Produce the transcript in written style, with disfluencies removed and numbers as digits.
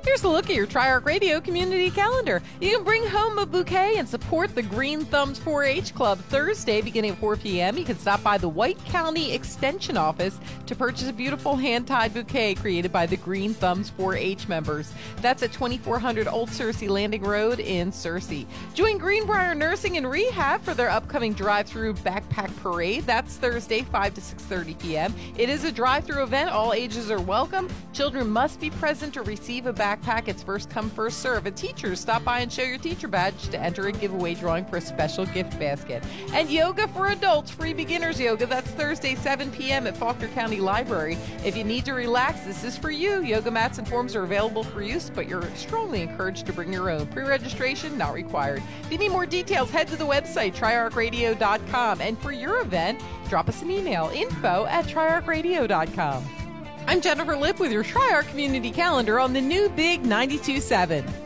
Here's a look at your Triarch Radio community calendar. You can bring home a bouquet and support the Green Thumbs 4-H Club Thursday beginning at 4 p.m. You can stop by the White County Extension Office to purchase a beautiful hand-tied bouquet created by the Green Thumbs 4-H members. That's at 2400 Old Searcy Landing Road in Searcy. Join Greenbrier Nursing and Rehab for their upcoming drive-through backpack parade. That's Thursday, 5 to 6:30 p.m. It is a drive-through event. All ages are welcome. Children must be present to receive a backpack. It's first come, first serve. And teachers, stop by and show your teacher badge to enter a giveaway drawing for a special gift basket. And yoga for adults, free beginners yoga. That's Thursday, 7 p.m. at Faulkner County Library. If you need to relax, this is for you. Yoga mats and forms are available for use, but you're strongly encouraged to bring your own. Pre-registration not required. If you need more details, head to the website, triarchradio.com. And for your event, drop us an email, info@triarchradio.com. I'm Jennifer Lipp with your Triarch Community Calendar on the new Big 92.7.